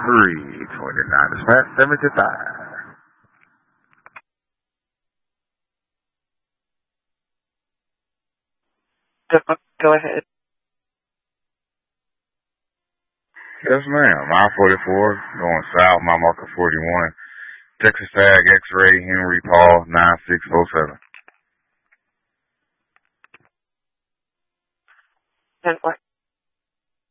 329 to Smart 75. Go ahead. Yes, ma'am. I-44 going south, my marker 41. Texas Tag X-Ray Henry Paul 9607. And what